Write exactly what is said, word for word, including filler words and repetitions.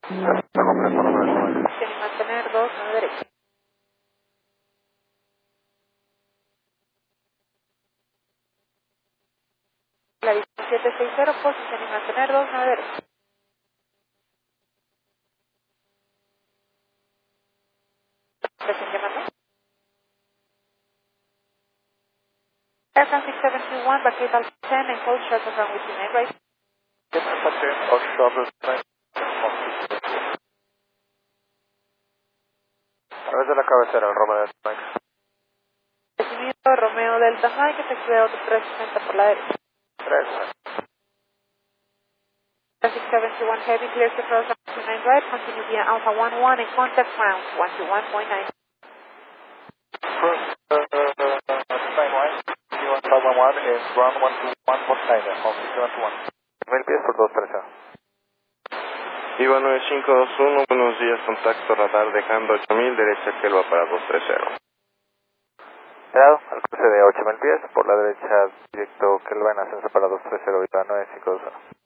Está completo, Romeo. Tiene mantener dos nueve derecha. La diecisiete sesenta, posición y mantener dos nueve derecha. Presión llamando. Aircraft six seven one, vacate Alpha ten and hold short of runway two nine right. A través de la cabecera, el Romeo de Mike. Recibido Romeo Delta Mike, que se excede otro trescientos sesenta por la derecha. tres. six seven one heavy, clear to cross runway two nine right, continue via Alpha one one and contact ground one two one point nine. First, uh, uh, nine one, five one one is ground one two one point nine, on six seven one. Mil pies por dos trece. Iva nueve cinco dos uno, buenos días, contacto radar dejando ocho mil, derecha que va para dos tres cero. Grado, al cruce de ocho mil pies, por la derecha directo que lo van a ascenso para dos tres cero, Iva nueve cinco dos uno.